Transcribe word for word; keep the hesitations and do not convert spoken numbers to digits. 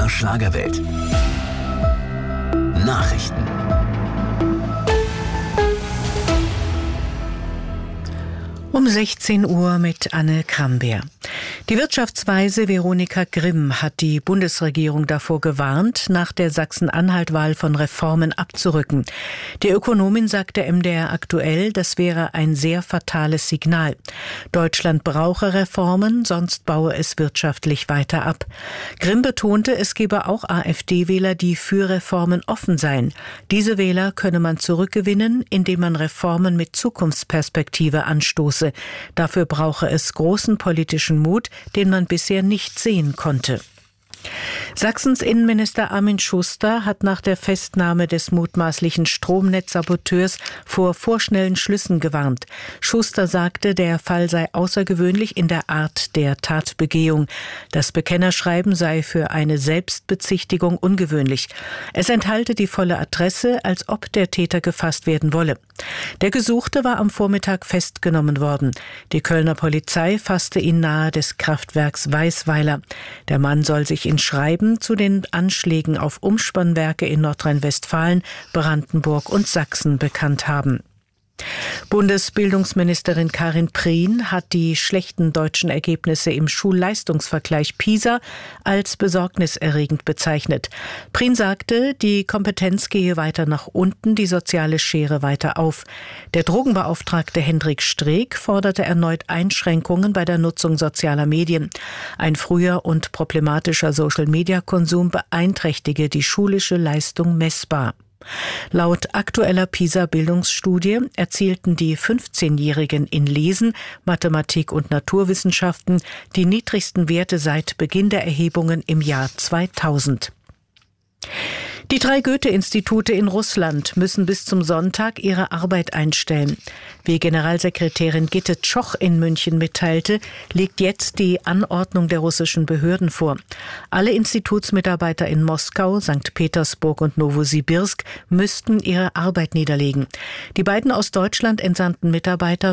M D R Schlagerwelt. Nachrichten. Um sechzehn Uhr mit Anne Krambeer. Die Wirtschaftsweise Veronika Grimm hat die Bundesregierung davor gewarnt, nach der Sachsen-Anhalt-Wahl von Reformen abzurücken. Die Ökonomin sagte M D R aktuell, das wäre ein sehr fatales Signal. Deutschland brauche Reformen, sonst baue es wirtschaftlich weiter ab. Grimm betonte, es gebe auch AfD-Wähler, die für Reformen offen seien. Diese Wähler könne man zurückgewinnen, indem man Reformen mit Zukunftsperspektive anstoße. Dafür brauche es großen politischen Mut, den man bisher nicht sehen konnte. Sachsens Innenminister Armin Schuster hat nach der Festnahme des mutmaßlichen Stromnetzsaboteurs vor vorschnellen Schlüssen gewarnt. Schuster sagte, der Fall sei außergewöhnlich in der Art der Tatbegehung. Das Bekennerschreiben sei für eine Selbstbezichtigung ungewöhnlich. Es enthalte die volle Adresse, als ob der Täter gefasst werden wolle. Der Gesuchte war am Vormittag festgenommen worden. Die Kölner Polizei fasste ihn nahe des Kraftwerks Weißweiler. Der Mann soll sich in Schreiben zu den Anschlägen auf Umspannwerke in Nordrhein-Westfalen, Brandenburg und Sachsen bekannt haben. Bundesbildungsministerin Karin Prien hat die schlechten deutschen Ergebnisse im Schulleistungsvergleich PISA als besorgniserregend bezeichnet. Prien sagte, die Kompetenz gehe weiter nach unten, die soziale Schere weiter auf. Der Drogenbeauftragte Hendrik Streeck forderte erneut Einschränkungen bei der Nutzung sozialer Medien. Ein früher und problematischer Social-Media-Konsum beeinträchtige die schulische Leistung messbar. Laut aktueller PISA-Bildungsstudie erzielten die fünfzehnjährigen in Lesen, Mathematik und Naturwissenschaften die niedrigsten Werte seit Beginn der Erhebungen im Jahr zweitausend. Die drei Goethe-Institute in Russland müssen bis zum Sonntag ihre Arbeit einstellen. Wie Generalsekretärin Gitte Tschoch in München mitteilte, liegt jetzt die Anordnung der russischen Behörden vor. Alle Institutsmitarbeiter in Moskau, Sankt Petersburg und Nowosibirsk müssten ihre Arbeit niederlegen. Die beiden aus Deutschland entsandten Mitarbeiter